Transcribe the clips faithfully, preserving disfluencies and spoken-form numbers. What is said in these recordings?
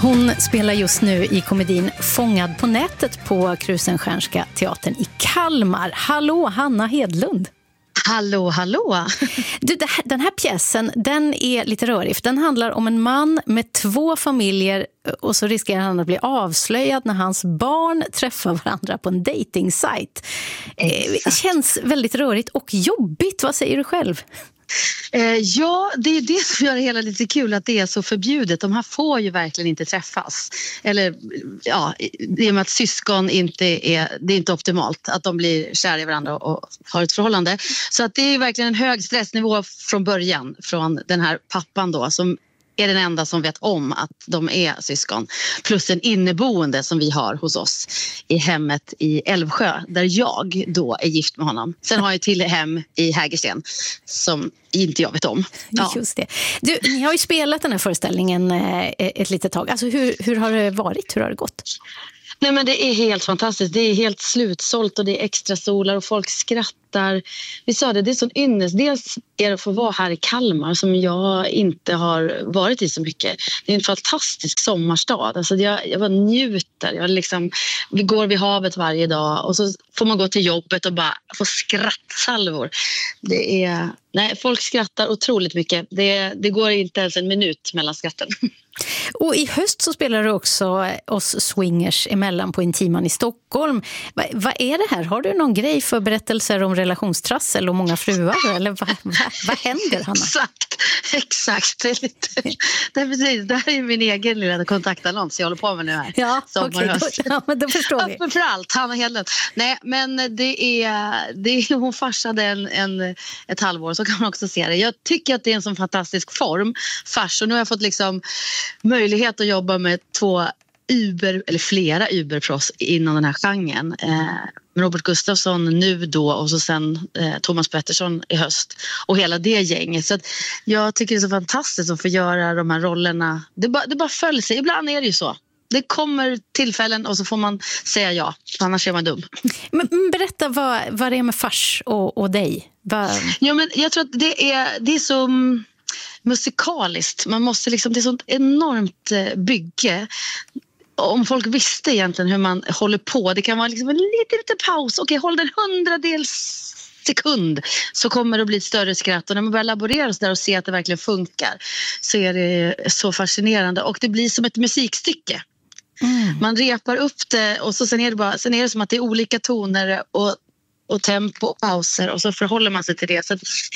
Hon spelar just nu i komedin Fångad på nätet på Krusenstjärnska teatern i Kalmar. Hallå, Hanna Hedlund. Hallå, hallå. Du, den här pjäsen, den är lite rörig. Den handlar om en man med två familjer och så riskerar han att bli avslöjad när hans barn träffar varandra på en dejtingsajt. Det känns väldigt rörigt och jobbigt. Vad säger du själv? Eh, ja, det är det som gör det hela lite kul, att det är så förbjudet. De här får ju verkligen inte träffas. Eller, ja, i och med att syskon inte är, det är inte optimalt att de blir kära i varandra och har ett förhållande. Så att det är verkligen en hög stressnivå från början från den här pappan då, som är den enda som vet om att de är syskon. Plus en inneboende som vi har hos oss i hemmet i Älvsjö, där jag då är gift med honom. Sen har jag till hem i Hägersten som inte jag vet om. Ja. Just det. Du, ni har ju spelat den här föreställningen ett litet tag. Alltså hur, hur har det varit? Hur har det gått? Nej, men det är helt fantastiskt. Det är helt slutsålt och det är extra solar och folk skrattar. Vi sa det, det är sån ynnest. Dels är det att få vara här i Kalmar som jag inte har varit i så mycket. Det är en fantastisk sommarstad. Alltså jag, jag bara njuter. Jag liksom, vi går vid havet varje dag och så får man gå till jobbet och bara få skrattsalvor. Det är, nej, folk skrattar otroligt mycket. Det, det går inte ens en minut mellan skratten. Och i höst så spelar du också oss swingers emellan på Intiman i Stockholm. Va, vad är det här? Har du någon grej för berättelser om relationstrassel och många fruar? Eller vad va, va händer, Hanna? Exakt, exakt. Det är, lite, det är precis, det här är min egen lilla kontaktannons jag håller på med nu här. Ja, okej, okay, då, ja, men då förstår vi. Öppen för allt, Hanna Hedlund. Nej, men det är, det är hon farsade en, en, ett halvår, så kan man också se det. Jag tycker att det är en sån fantastisk form, fars. Och nu har jag fått liksom möjlighet att jobba med två Uber, eller flera Uberproffs inom den här genren. Eh, Robert Gustafsson nu då och så sen eh, Thomas Pettersson i höst och hela det gänget. Så att jag tycker det är så fantastiskt att få göra de här rollerna. Det bara, det bara följer sig. Ibland är det ju så. Det kommer tillfällen och så får man säga ja, annars är man dum. Men berätta vad, vad det är med fars och, och dig. Vad... Ja, men jag tror att det är, det är så musikaliskt. Man måste liksom, det är sånt enormt bygge. Om folk visste egentligen hur man håller på, det kan vara liksom en liten, liten paus. Okej, håll den hundradels sekund så kommer det att bli ett större skratt. Och när man börjar laborera så där och se att det verkligen funkar så är det så fascinerande. Och det blir som ett musikstycke. Mm. Man repar upp det och så sen är det, bara, sen är det som att det är olika toner och, och tempo och pauser och så förhåller man sig till det. Så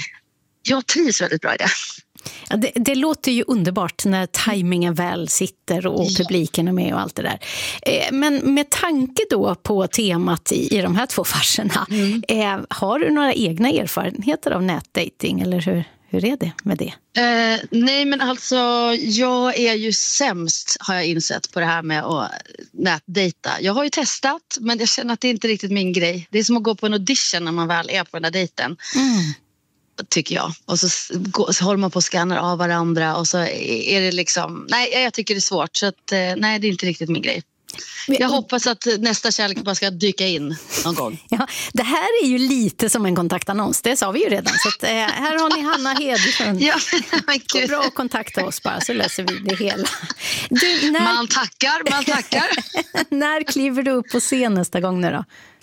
jag trivs väldigt bra i det. Ja, det, det låter ju underbart när tajmingen väl sitter och ja. Publiken är med och allt det där. Eh, men med tanke då på temat i, i de här två farserna, mm. eh, har du några egna erfarenheter av nätdating eller hur, hur är det med det? Eh, nej, men alltså jag är ju sämst, har jag insett, på det här med att nätdejta. Jag har ju testat, men jag känner att det är inte riktigt min grej. Det är som att gå på en audition när man väl är på den där dejten. Mm. Tycker jag. Och så, så håller man på och skannar av varandra och så är det liksom, nej, jag tycker det är svårt, så att nej, det är inte riktigt min grej. Jag hoppas att nästa kärlek bara ska dyka in någon gång. Ja, det här är ju lite som en kontaktannons, det sa vi ju redan. Så att, eh, här har ni Hanna Hedlund. Ja, men bra att kontakta oss bara så löser vi det hela. Du, när... Man tackar, man tackar. När kliver du upp på scen nästa gång nu då?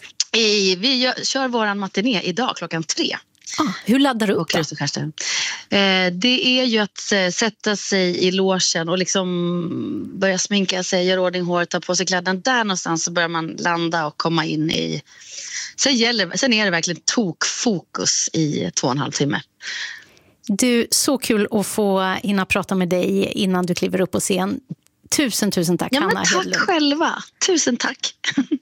I, vi gör, kör våran matiné idag klockan tre. Ah, hur laddar du upp då? Eh, det är ju att eh, sätta sig i logen och liksom börja sminka sig, göra ordning hår, ta på sig kläderna. Där någonstans så börjar man landa och komma in i... Sen, gäller, sen är det verkligen tokfokus i två och en halv timme. Du, så kul att få hinna prata med dig innan du kliver upp på scen. Tusen, tusen tack, ja, Hanna men tack Hedlund. Själva. Tusen tack.